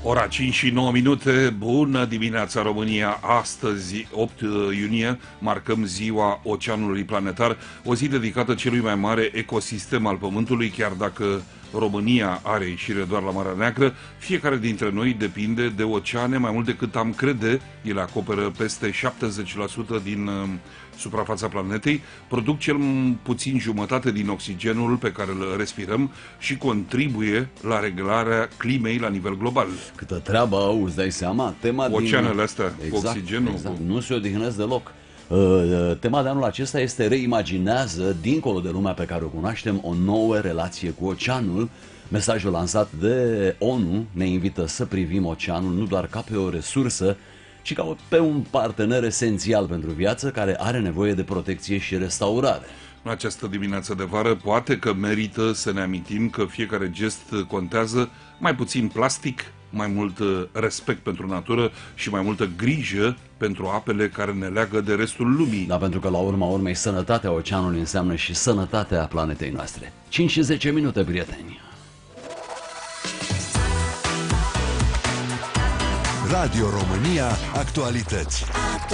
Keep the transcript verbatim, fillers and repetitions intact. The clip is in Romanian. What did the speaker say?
Ora cinci și nouă minute, bună dimineața România, astăzi opt iunie marcăm ziua Oceanului Planetar, o zi dedicată celui mai mare ecosistem al Pământului, chiar dacă România are ieșire doar la Marea Neagră, fiecare dintre noi depinde de oceane mai mult decât am crede. Ele acoperă peste șaptezeci la sută din uh, suprafața planetei, produc cel puțin jumătate din oxigenul pe care îl respirăm și contribuie la reglarea climei la nivel global. Câtă treabă au, îți dai seama? Tema Oceanele din... astea, exact, cu oxigenul. Exact. Cu... Nu se odihnesc deloc. Uh, tema de anul acesta este reimaginează, dincolo de lumea pe care o cunoaștem, o nouă relație cu oceanul. Mesajul lansat de ONU ne invită să privim oceanul nu doar ca pe o resursă, ci ca pe un partener esențial pentru viață care are nevoie de protecție și restaurare. În această dimineață de vară poate că merită să ne amintim că fiecare gest contează, mai puțin plastic, mai mult respect pentru natură și mai multă grijă pentru apele care ne leagă de restul lumii. Da, pentru că la urma urmei sănătatea oceanului înseamnă și sănătatea planetei noastre. cinci și zece minute, prieteni. Radio România, actualități.